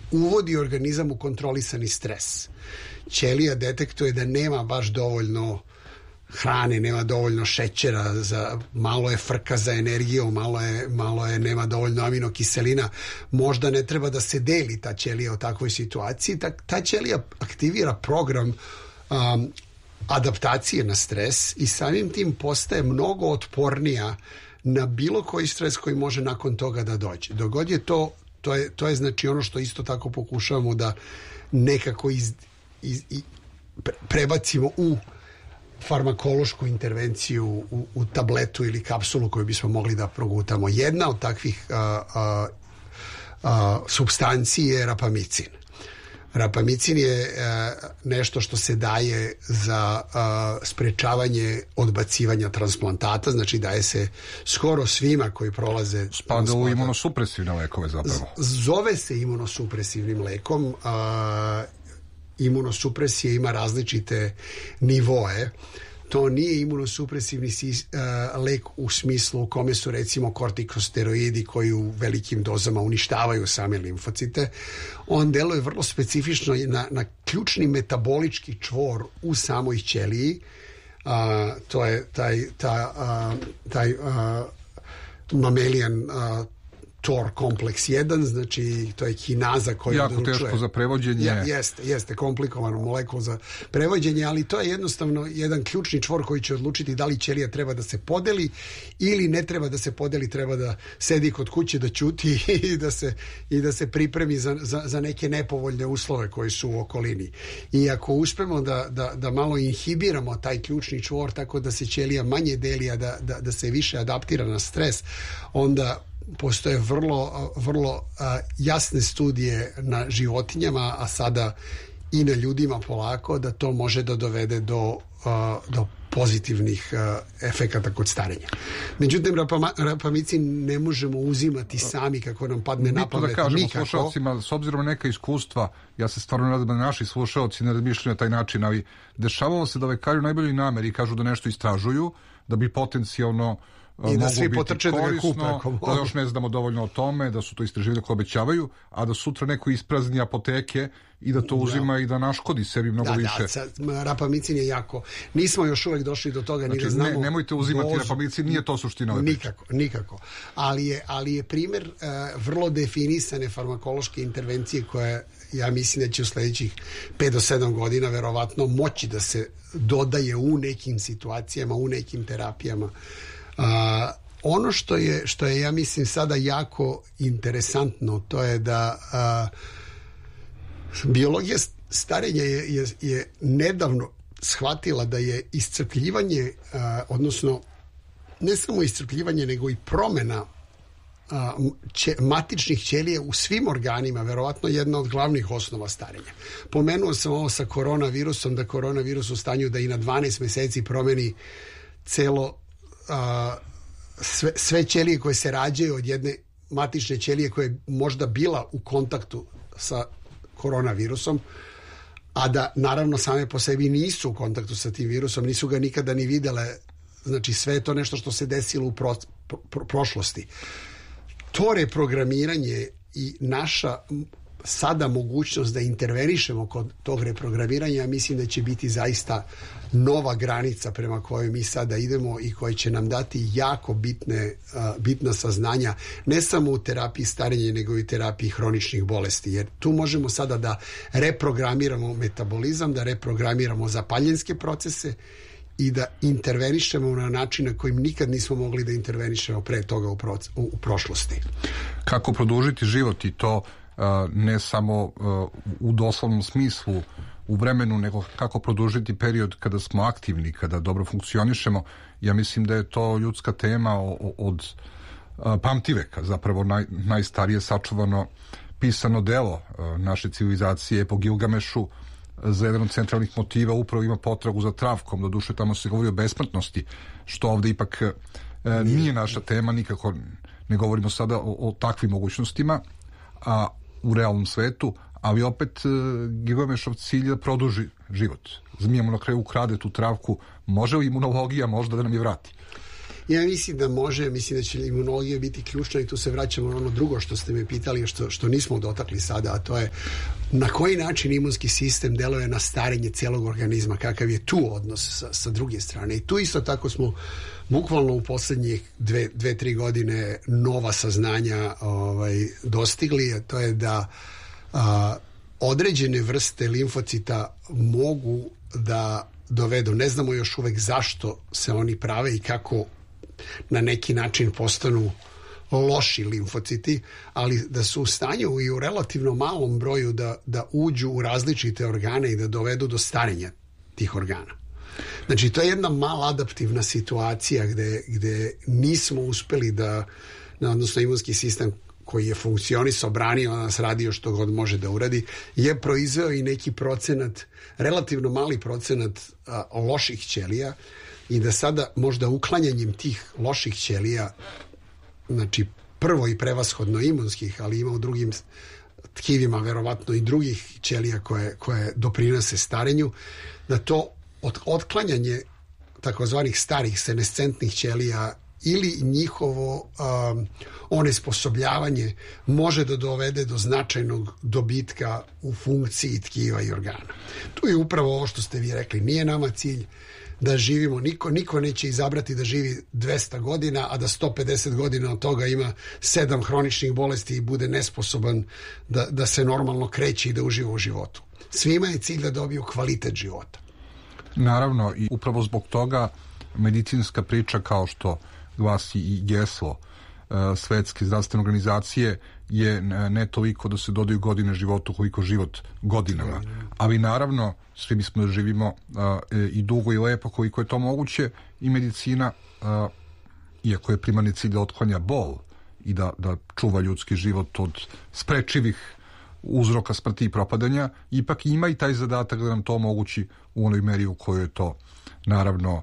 uvodi organizam u kontrolisani stres. Ćelija detektuje da nema baš dovoljno hrane, nema dovoljno šećera, malo je frka za energijom, malo je nema dovoljno aminokiselina, možda ne treba da se deli ta ćelija u takvoj situaciji. Ta ćelija aktivira program adaptacije na stres i samim tim postaje mnogo otpornija na bilo koji stres koji može nakon toga da dođe. Dogod je to je znači ono što isto tako pokušavamo da nekako prebacimo u farmakološku intervenciju u tabletu ili kapsulu koju bismo mogli da progutamo. Jedna od takvih supstanci je rapamicin. Rapamicin je nešto što se daje za sprečavanje odbacivanja transplantata, znači daje se skoro svima koji prolaze... Spada u imunosupresivne lekove zapravo. Zove se imunosupresivnim lekom. Imunosupresija ima različite nivoe. To nije imunosupresivni lek u smislu u kome su recimo kortikosteroidi koji u velikim dozama uništavaju same limfocite. On deluje vrlo specifično na ključni metabolički čvor u samoj ćeliji. To je taj mamelijan TOR kompleks 1, znači to je kinaza koja jako teško za prevođenje. Jeste komplikovano molekul za prevođenje, ali to je jednostavno jedan ključni čvor koji će odlučiti da li ćelija treba da se podeli ili ne treba da se podeli, treba da sedi kod kuće, da ćuti i da se pripremi za neke nepovoljne uslove koji su u okolini. I ako uspemo da malo inhibiramo taj ključni čvor tako da se ćelija manje deli, a da se više adaptira na stres, onda postoje vrlo jasne studije na životinjama, a sada i na ljudima polako, da to može da dovede do pozitivnih efekata kod starenja. Međutim, rapamicin ne možemo uzimati sami kako nam padne na pamet. Da kažemo slušalcima, s obzirom na neka iskustva, ja se stvarno nadam da naši slušalci ne razmišljaju na taj način, ali dešavalo se da lekari u najboljoj nameri kažu da nešto istražuju, da bi potencijalno i da svi potrče da ga kupe. Da još ne znamo dovoljno o tome, da su to istraživanja koje obećavaju, a da sutra neko isprazni apoteke i da to uzima i da naškodi sebi mnogo više. Rapamicin je jako... Nismo još uvek došli do toga, ni da znamo... Nemojte uzimati rapamicin, nije to suština ove priče. Nikako. Ali je primjer vrlo definisane farmakološke intervencije koje ja mislim da će u sledećih 5 do 7 godina verovatno moći da se dodaje u nekim situacijama, u nekim terapijama. Ono što je ja mislim sada jako interesantno, to je da biologija starenja je nedavno shvatila da je iscrpljivanje, odnosno ne samo iscrpljivanje nego i promena matičnih ćelija u svim organima verovatno jedna od glavnih osnova starenja. Pomenuo sam ovo sa koronavirusom, da koronavirus u stanju da i na 12 meseci promeni celo sve ćelije koje se rađaju od jedne matične ćelije koja je možda bila u kontaktu sa koronavirusom, a da naravno same po sebi nisu u kontaktu sa tim virusom, nisu ga nikada ni videle. Znači sve je to nešto što se desilo u prošlosti. To reprogramiranje i naša sada mogućnost da intervenišemo kod tog reprogramiranja, mislim da će biti zaista nova granica prema kojoj mi sada idemo i koja će nam dati jako bitna saznanja, ne samo u terapiji starenja, nego i u terapiji hroničnih bolesti. Jer tu možemo sada da reprogramiramo metabolizam, da reprogramiramo zapaljenske procese i da intervenišemo na način na kojim nikad nismo mogli da intervenišemo pre toga u prošlosti. Kako produžiti život i to ne samo u doslovnom smislu u vremenu, nego kako produžiti period kada smo aktivni, kada dobro funkcionišemo. Ja mislim da je to ljudska tema od pamtiveka, zapravo najstarije sačuvano pisano delo naše civilizacije po Gilgamešu. Za jedan od centralnih motiva upravo ima potragu za travkom, doduše tamo se govori o besmrtnosti, što ovde ipak nije naša tema, nikako ne govorimo sada o takvim mogućnostima, a u realnom svetu, ali opet Gilgamešov cilj je da produži život. Zmija mu na kraju ukrade tu travku, može li imunologija možda da nam je vrati? Ja mislim da može, mislim da će imunologija biti ključna i tu se vraćamo na ono drugo što ste me pitali, što nismo dotakli sada, a to je na koji način imunski sistem deluje na starenje cijelog organizma, kakav je tu odnos sa druge strane. I tu isto tako smo bukvalno u posljednjih 2-3 godine nova saznanja dostigli, a to je da određene vrste limfocita mogu da dovedu, ne znamo još uvek zašto se oni prave i kako na neki način postanu loši limfociti, ali da su u stanju i u relativno malom broju da uđu u različite organe i da dovedu do starenja tih organa. Znači, to je jedna mala adaptivna situacija gde nismo uspeli odnosno imunski sistem koji je funkcionisao, branio nas, radio što god može da uradi, je proizveo i neki procenat, relativno mali procenat loših ćelija i da sada možda uklanjanjem tih loših ćelija, znači prvo i prevashodno imunskih, ali ima u drugim tkivima verovatno i drugih ćelija koje doprinose starenju, da to otklanjanje takozvanih starih senescentnih ćelija ili njihovo onesposobljavanje može da dovede do značajnog dobitka u funkciji tkiva i organa. Tu je upravo ovo što ste vi rekli. Nije nama cilj da živimo, niko neće izabrati da živi 200 godina, a da 150 godina od toga ima 7 hroničnih bolesti i bude nesposoban da se normalno kreće i da uživa u životu. Svima je cilj da dobiju kvalitet života. Naravno, i upravo zbog toga medicinska priča, kao što glasi i geslo Svetske zdravstvene organizacije, je ne toliko da se dodaju godine životu koliko život godinama. Ali naravno, svi bismo da živimo i dugo i lepo koliko je to moguće, i medicina, iako je primarni cilj da otklanja bol i da čuva ljudski život od sprečivih uzroka smrti i propadanja, ipak ima i taj zadatak da nam to omogući u onoj meri u kojoj je to naravno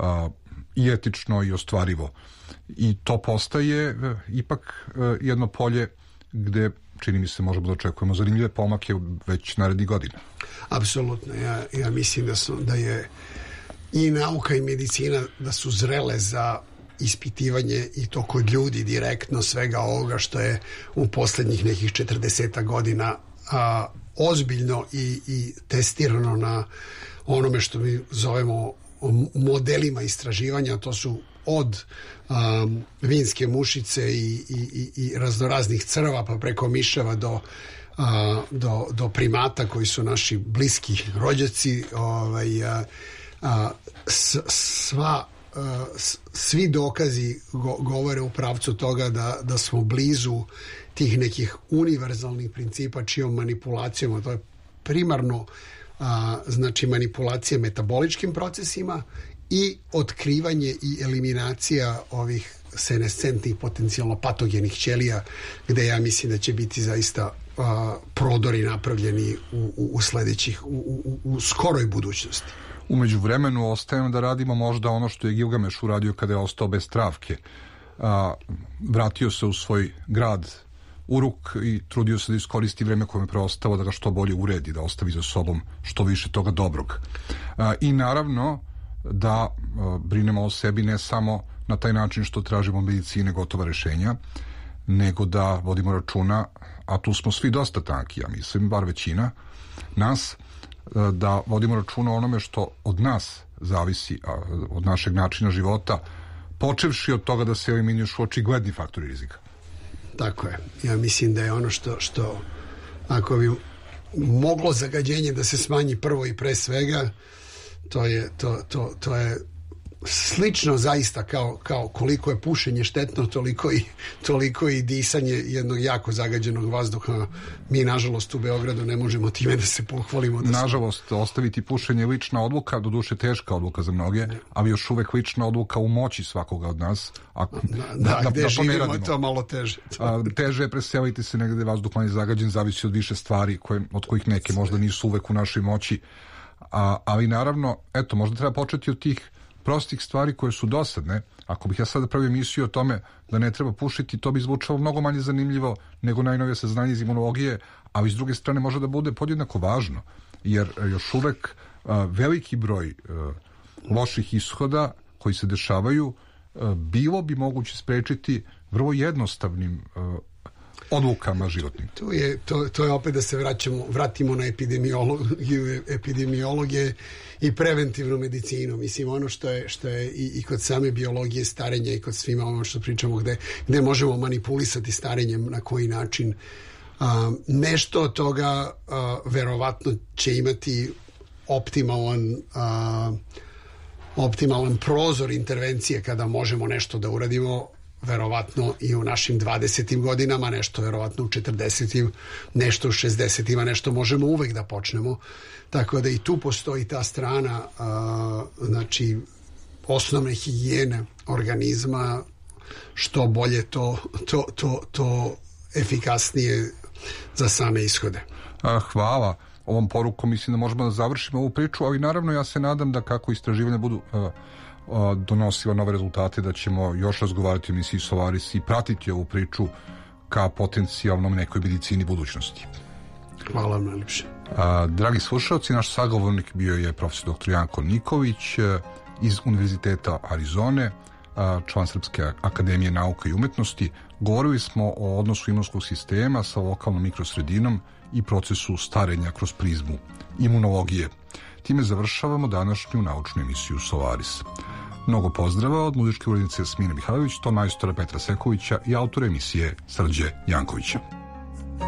i etično i ostvarivo. I to postaje ipak jedno polje gde, čini mi se, možemo da očekujemo zanimljive pomake već narednih godina. Apsolutno. Ja mislim da je i nauka i medicina da su zrele za ispitivanje i to kod ljudi direktno svega ovoga što je u poslednjih nekih 40 godina ozbiljno i testirano na onome što mi zovemo modelima istraživanja. To su od vinske mušice i raznoraznih crva pa preko miševa do primata koji su naši bliski rođaci. Svi dokazi govore u pravcu toga da smo blizu tih nekih univerzalnih principa čijom manipulacijom, a to je primarno znači manipulacija metaboličkim procesima i otkrivanje i eliminacija ovih senescentnih potencijalno patogenih ćelija, gde ja mislim da će biti zaista prodori napravljeni u sledećih, u skoroj budućnosti. U međuvremenu ostajemo da radimo možda ono što je Gilgameš uradio kada je ostao bez travke. Vratio se u svoj grad Uruk i trudio se da iskoristi vreme koje je preostalo, da ga što bolje uredi, da ostavi za sobom što više toga dobrog. I naravno da brinemo o sebi ne samo na taj način što tražimo medicine gotova rešenja, nego da vodimo računa, a tu smo svi dosta tanki, ja mislim, bar većina nas, da vodimo računa o onome što od nas zavisi, od našeg načina života, počevši od toga da se eliminišu očigledni faktori rizika. Tako je. Ja mislim da je ono što ako bi moglo zagađenje da se smanji prvo i pre svega, to je slično zaista kao koliko je pušenje štetno, toliko i disanje jednog jako zagađenog vazduha. Mi, nažalost, u Beogradu ne možemo time da se pohvalimo. Nažalost, ostaviti pušenje je lična odluka, doduše teška odluka za mnoge, ali još uvek lična odluka u moći svakoga od nas. Gde živimo, to malo teže. Teže je preseliti se negde, vazduh manje zagađen, zavisi od više stvari od kojih neke možda nisu uvek u našoj moći. Ali naravno, eto, možda treba početi od tih prostih stvari koje su dosadne. Ako bih ja sada pravio emisiju o tome da ne treba pušiti, to bi zvučalo mnogo manje zanimljivo nego najnovije saznanje iz imunologije, ali s druge strane može da bude podjednako važno, jer još uvek veliki broj loših ishoda koji se dešavaju bilo bi moguće sprečiti vrlo jednostavnim odlukama životnim. To je opet da se vratimo na epidemiologije i preventivnu medicinu. Mislim, ono što je i kod same biologije starenja i kod svima ono što pričamo gde možemo manipulisati starenjem, na koji način. Nešto od toga verovatno će imati optimalan prozor intervencije kada možemo nešto da uradimo, verovatno i u našim 20. godinama, nešto verovatno u 40. nešto u 60. nešto možemo uvek da počnemo. Tako da i tu postoji ta strana, znači osnovne higijene organizma, što bolje to efikasnije za same ishode. Hvala. Ovom porukom mislim da možemo da završimo ovu priču, ali naravno ja se nadam da kako istraživanja budu donosila nove rezultate, da ćemo još razgovarati o emisiji Solaris i pratiti ovu priču ka potencijalnom nekoj medicini budućnosti. Hvala vam najljepše. Dragi slušalci, naš sagovornik bio je profesor dr. Janko Niković iz Univerziteta Arizone, član Srpske akademije nauka i umetnosti. Govorili smo o odnosu imunskog sistema sa lokalnom mikrosredinom i procesu starenja kroz prizmu imunologije. Time završavamo današnju naučnu emisiju Solaris. Mnogo pozdrava od muzičke urednice Jasmine Mihajlović, to majstora Petra Sekovića i autora emisije Srđe Jankovića.